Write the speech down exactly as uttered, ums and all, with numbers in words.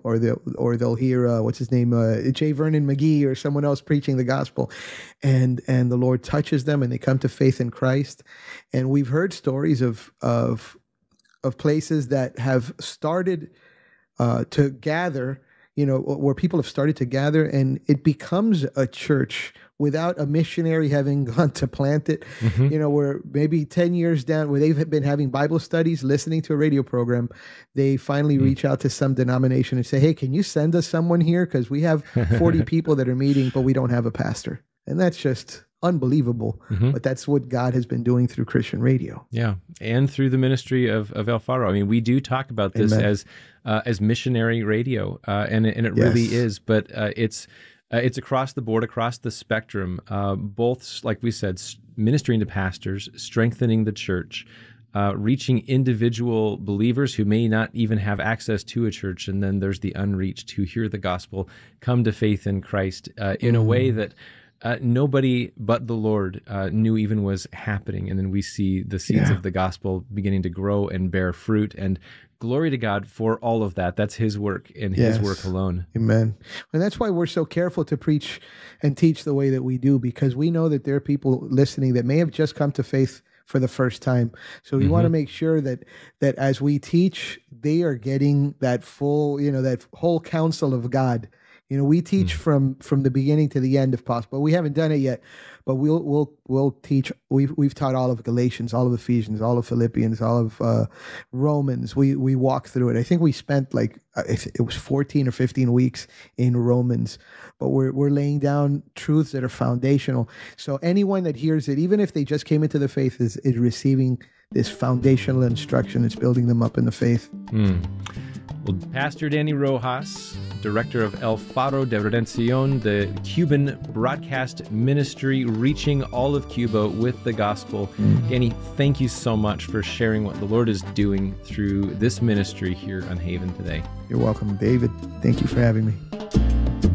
or they'll or they'll hear uh, what's his name, uh, J. Vernon McGee or someone else preaching the gospel, and and the Lord touches them and they come to faith in Christ. And we've heard stories of of of places that have started uh, to gather, you know, where people have started to gather, and it becomes a church without a missionary having gone to plant it. Mm-hmm. You know, where maybe ten years down, where they've been having Bible studies, listening to a radio program, they finally mm-hmm. reach out to some denomination and say, hey, can you send us someone here? Because we have forty people that are meeting, but we don't have a pastor. And that's just unbelievable. Mm-hmm. But that's what God has been doing through Christian radio. Yeah. And through the ministry of, of El Faro. I mean, we do talk about this Amen. as uh, as missionary radio, uh, and, and it yes. really is, but uh, it's uh, it's across the board, across the spectrum, uh, both, like we said, ministering to pastors, strengthening the church, uh, reaching individual believers who may not even have access to a church, and then there's the unreached who hear the gospel, come to faith in Christ uh, in mm. a way that Uh, nobody but the Lord uh, knew even was happening. And then we see the seeds yeah. of the gospel beginning to grow and bear fruit. And glory to God for all of that. That's his work and yes. his work alone. Amen. And that's why we're so careful to preach and teach the way that we do, because we know that there are people listening that may have just come to faith for the first time. So we mm-hmm. want to make sure that that as we teach, they are getting that full, you know, that whole counsel of God. You know, we teach mm. from from the beginning to the end, if possible. We haven't done it yet, but we'll we'll we'll teach. We've we've taught all of Galatians, all of Ephesians, all of Philippians, all of uh, Romans. We we walk through it. I think we spent like it was fourteen or fifteen weeks in Romans, but we're we're laying down truths that are foundational. So anyone that hears it, even if they just came into the faith, is is receiving this foundational instruction. It's building them up in the faith. Mm. Well, Pastor Danny Rojas, director of El Faro de Redención, the Cuban broadcast ministry reaching all of Cuba with the gospel. Mm. Danny, thank you so much for sharing what the Lord is doing through this ministry here on Haven today. You're welcome, David. Thank you for having me.